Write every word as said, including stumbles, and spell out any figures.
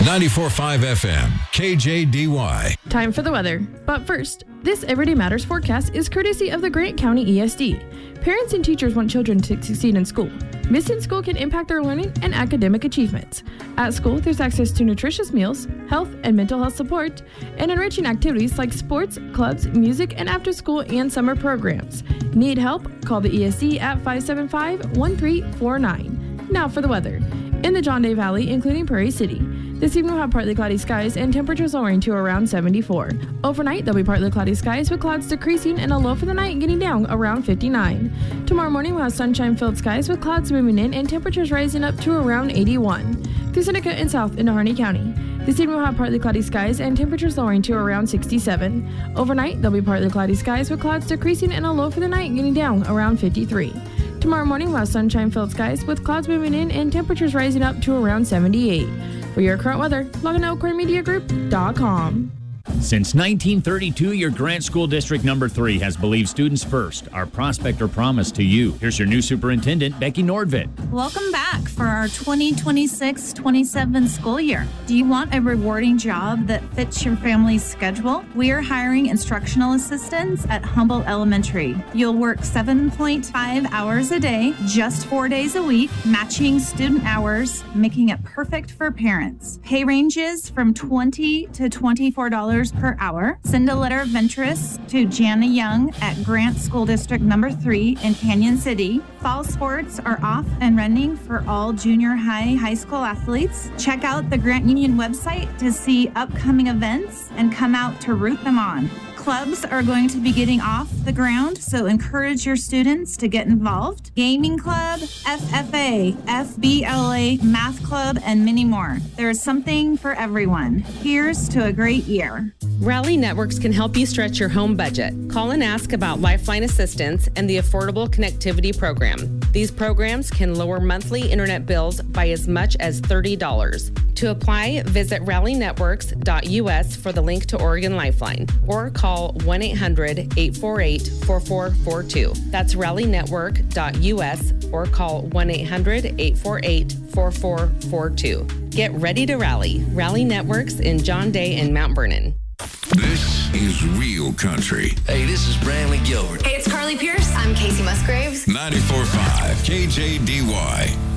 ninety-four point five F M, K J D Y. Time for the weather. But first, this Everyday Matters forecast is courtesy of the Grant County E S D. Parents and teachers want children to succeed in school. Missing school can impact their learning and academic achievements. At school, there's access to nutritious meals, health and mental health support, and enriching activities like sports, clubs, music, and after-school and summer programs. Need help? Call the E S D at five seven five, one three four nine. Now for the weather. In the John Day Valley, including Prairie City, this evening we'll have partly cloudy skies and temperatures lowering to around seventy-four. Overnight, there'll be partly cloudy skies with clouds decreasing and a low for the night getting down around fifty-nine. Tomorrow morning, we'll have sunshine-filled skies with clouds moving in and temperatures rising up to around eighty-one. Through Seneca and south into Harney County. This evening we'll have partly cloudy skies and temperatures lowering to around sixty-seven. Overnight, there'll be partly cloudy skies with clouds decreasing and a low for the night getting down around fifty-three. Tomorrow morning, we'll have sunshine-filled skies with clouds moving in and temperatures rising up to around seventy-eight. For your current weather, log on to Eau Claire Media Group dot com. Since nineteen thirty-two, your Grant School District Number three has believed students first. Our prospector promise to you. Here's your new superintendent, Becky Nordvit. Welcome back for our twenty twenty-six twenty-seven school year. Do you want a rewarding job that fits your family's schedule? We are hiring instructional assistants at Humboldt Elementary. You'll work seven point five hours a day, just four days a week, matching student hours, making it perfect for parents. Pay ranges from twenty to twenty-four dollars per hour. Send a letter of interest to Jana Young at Grant School District Number three in Canyon City. Fall sports are off and running for all junior high, high school athletes. Check out the Grant Union website to see upcoming events and come out to root them on. Clubs are going to be getting off the ground, so encourage your students to get involved. Gaming club, F F A, F B L A, math club, and many more. There is something for everyone. Here's to a great year. Rally Networks can help you stretch your home budget. Call and ask about Lifeline Assistance and the Affordable Connectivity Program. These programs can lower monthly internet bills by as much as thirty dollars. To apply, visit rally networks dot U S for the link to Oregon Lifeline or call one eight hundred, eight four eight, four four four two. That's rally network dot U S or call one eight hundred, eight four eight, four four four two. Get ready to rally. Rally Networks in John Day and Mount Vernon. This is Real Country. Hey, this is Brantley Gilbert. Hey, it's Carly Pierce. I'm Casey Musgraves. ninety-four point five K J D Y.